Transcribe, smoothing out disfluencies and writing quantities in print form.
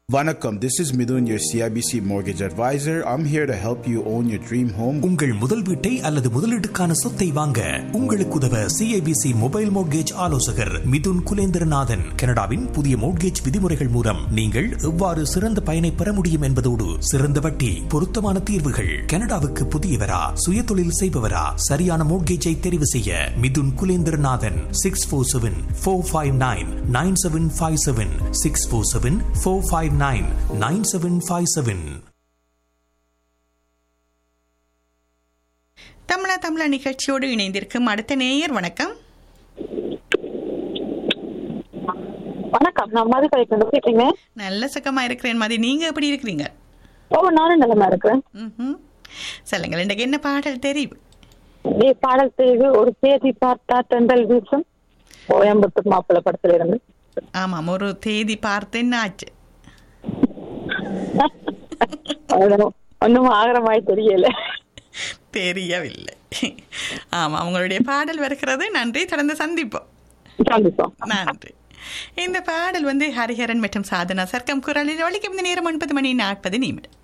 Vanakkam, this is Midun, your CIBC mortgage advisor. I'm here to help you own your dream home. உங்கள் முதல் வீட்டை அல்லது முதலீட்டுக்கான சொத்தை வாங்க உங்களுக்கு உதவ CIBC மொபைல் மோட்கேஜ் ஆலோசகர் மிதுன் குலேந்திரநாதன். கனடாவின் புதிய மோட்கேஜ் விதிமுறைகள் மூலம் நீங்கள் எவ்வாறு சிறந்த பயனை பெற முடியும் என்பதோடு சிறந்த வட்டி, பொருத்தமான தீர்வுகள். கனடாவுக்கு புதியவரா, சுயதொழில் செய்பவரா, சரியான மோட்கேஜை தெரிவு செய்ய மிதுன் குலேந்திரநாதன் 647-459-9757 647-459-9757. தமிழா நிகழ்ச்சியோடு இணைந்திருக்கும் அடுத்த நேயர். வணக்கம். வணக்கம், நான் மது கலைக்கிறேன். நல்ல சுகமா இருக்கிறேன் மதி, நீங்க எப்படி இருக்கிறீங்க? நானும் நல்லமா இருக்கிறேன். சொல்லுங்கள், இன்றைக்கு என்ன பாடல் தெரிவு? பாடல் தெரிவு ஒரு தேதி பார்த்தா தென்றல் வீசும், கோயம்புத்தூர் மாப்பிள்ளை படத்துல இருந்து. ஆமாம், ஒரு தேதி பார்த்தேன் ஆச்சு. ஒன்னும் ஆகிரமாய் தெரியவில்லை. ஆமா, அவங்களுடைய பாடல் வருகிறது. நன்றி, தொடர்ந்து சந்திப்போம். நன்றி. இந்த பாடல் ஹரிஹரன் மற்றும் சாதனா சர்க்கம் குரலில் ஒலிக்கும். இந்த நேரம் 9:40.